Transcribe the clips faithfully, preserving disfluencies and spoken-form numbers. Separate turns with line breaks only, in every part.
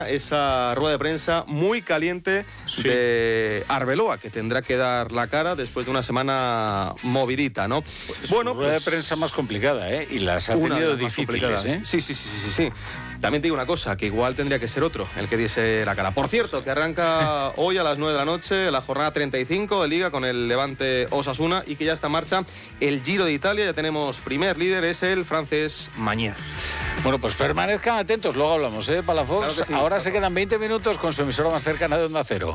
Esa rueda de prensa muy caliente sí. de Arbeloa, que tendrá que dar la cara después de una semana movidita, ¿no?
Pues bueno, rueda pues, de prensa más complicada, ¿eh? Y las ha tenido difíciles, ¿eh?
Sí, sí, sí, sí, sí, sí. También te digo una cosa, que igual tendría que ser otro el que diese la cara. Por cierto, que arranca hoy a las nueve de la noche la jornada treinta y cinco de Liga con el Levante Osasuna y que ya está en marcha el Giro de Italia. Ya tenemos primer líder, es el francés Magnier.
Bueno, pues permanezcan atentos, luego hablamos, ¿eh? Palafox, claro sí, ahora claro. Se quedan veinte minutos con su emisora más cercana de Onda Cero.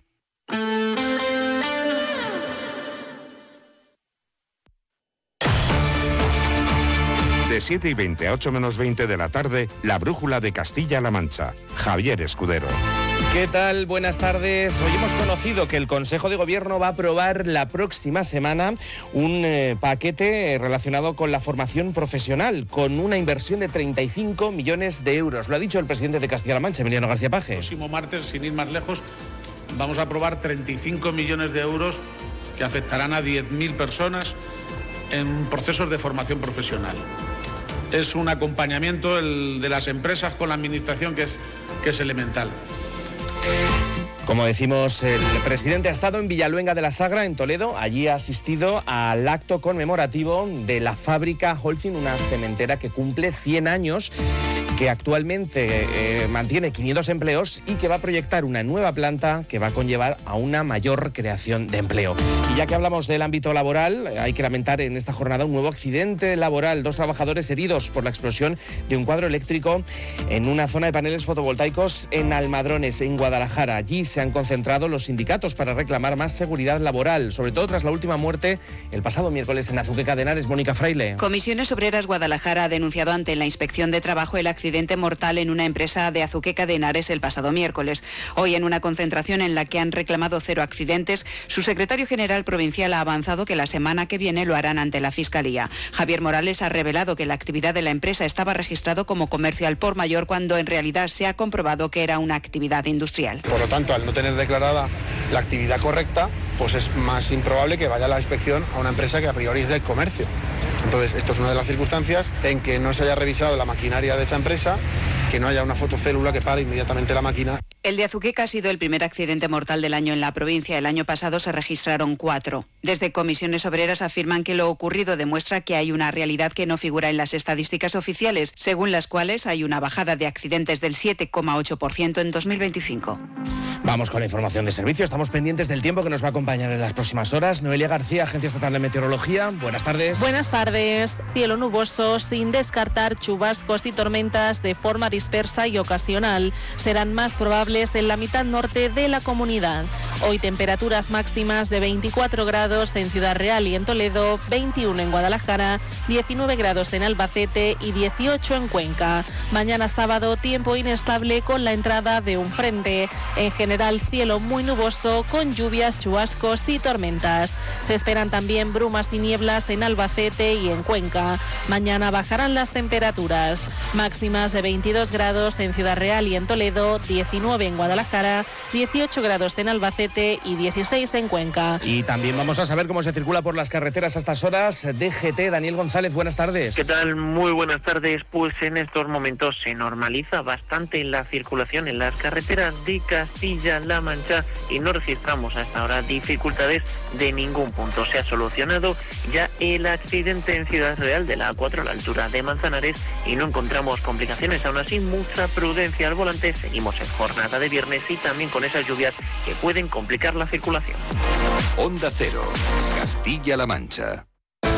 De siete y veinte a ocho menos veinte de la tarde, la brújula de Castilla-La Mancha. Javier Escudero.
¿Qué tal? Buenas tardes. Hoy hemos conocido que el Consejo de Gobierno va a aprobar la próxima semana un eh, paquete relacionado con la formación profesional, con una inversión de treinta y cinco millones de euros. Lo ha dicho el presidente de Castilla-La Mancha, Emiliano García Paje.
El próximo martes, sin ir más lejos, vamos a aprobar treinta y cinco millones de euros que afectarán a diez mil personas en procesos de formación profesional. Es un acompañamiento el de las empresas con la administración que es, que es elemental.
Como decimos, el presidente ha estado en Villaluenga de la Sagra, en Toledo. Allí ha asistido al acto conmemorativo de la fábrica Holcim, una cementera que cumple cien años, que actualmente eh, mantiene quinientos empleos y que va a proyectar una nueva planta que va a conllevar a una mayor creación de empleo. Y ya que hablamos del ámbito laboral, hay que lamentar en esta jornada un nuevo accidente laboral. Dos trabajadores heridos por la explosión de un cuadro eléctrico en una zona de paneles fotovoltaicos en Almadrones, en Guadalajara. Allí se han concentrado los sindicatos para reclamar más seguridad laboral, sobre todo tras la última muerte el pasado miércoles en Azuqueca de Henares. Mónica Fraile.
Comisiones Obreras Guadalajara ha denunciado ante la Inspección de Trabajo el accidente accidente mortal en una empresa de Azuqueca de Henares el pasado miércoles. Hoy, en una concentración en la que han reclamado cero accidentes, su secretario general provincial ha avanzado que la semana que viene lo harán ante la Fiscalía. Javier Morales ha revelado que la actividad de la empresa estaba registrado como comercio al por mayor cuando en realidad se ha comprobado que era una actividad industrial.
Por lo tanto, al no tener declarada la actividad correcta, pues es más improbable que vaya la inspección a una empresa que a priori es del comercio. Entonces, esto es una de las circunstancias en que no se haya revisado la maquinaria de esa empresa, que no haya una fotocélula que pare inmediatamente la máquina.
El de Azuqueca ha sido el primer accidente mortal del año en la provincia. El año pasado se registraron cuatro. Desde Comisiones Obreras afirman que lo ocurrido demuestra que hay una realidad que no figura en las estadísticas oficiales, según las cuales hay una bajada de accidentes del siete coma ocho por ciento en dos mil veinticinco.
Vamos con la información de servicio. Estamos pendientes del tiempo que nos va a acompañar en las próximas horas. Noelia García, Agencia Estatal de Meteorología. Buenas tardes.
Buenas tardes. Cielo nuboso, sin descartar chubascos y tormentas de forma dispersa y ocasional. Serán más probables en la mitad norte de la comunidad. Hoy temperaturas máximas de veinticuatro grados en Ciudad Real y en Toledo, veintiuno en Guadalajara, diecinueve grados en Albacete y dieciocho en Cuenca. Mañana sábado, tiempo inestable con la entrada de un frente. En general, cielo muy nuboso con lluvias, chubascos y tormentas. Se esperan también brumas y nieblas en Albacete y en Cuenca. Mañana bajarán las temperaturas. Máximas de veintidós grados en Ciudad Real y en Toledo, diecinueve en Guadalajara, dieciocho grados en Albacete y dieciséis en Cuenca.
Y también vamos a saber cómo se circula por las carreteras a estas horas. D G T, Daniel González, buenas tardes.
¿Qué tal? Muy buenas tardes. Pues en estos momentos se normaliza bastante la circulación en las carreteras de Castilla-La Mancha y no registramos hasta ahora dificultades de ningún punto. Se ha solucionado ya el accidente en Ciudad Real de la A cuatro a la altura de Manzanares y no encontramos complicaciones. Aún así, mucha prudencia al volante. Seguimos en jornada de viernes y también con esas lluvias que pueden complicar la circulación.
Onda Cero, Castilla-La Mancha.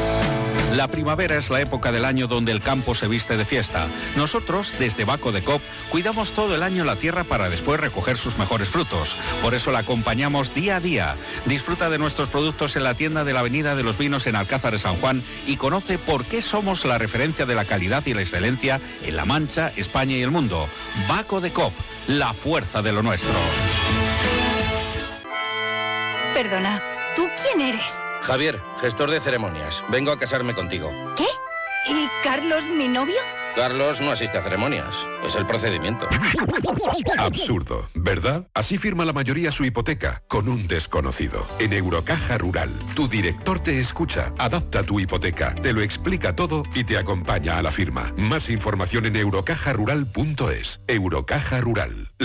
La primavera es la época del año donde el campo se viste de fiesta. Nosotros, desde Baco de Cop, cuidamos todo el año la tierra para después recoger sus mejores frutos. Por eso la acompañamos día a día. Disfruta de nuestros productos en la tienda de la Avenida de los Vinos en Alcázar de San Juan y conoce por qué somos la referencia de la calidad y la excelencia en La Mancha, España y el mundo. Baco de Cop, la fuerza de lo nuestro.
Perdona, ¿tú quién eres?
Javier, gestor de ceremonias. Vengo a casarme contigo.
¿Qué? ¿Y Carlos, mi novio?
Carlos no asiste a ceremonias. Es el procedimiento.
Absurdo, ¿verdad? Así firma la mayoría su hipoteca, con un desconocido. En Eurocaja Rural, tu director te escucha, adapta tu hipoteca, te lo explica todo y te acompaña a la firma. Más información en eurocaja rural punto es. Eurocaja Rural.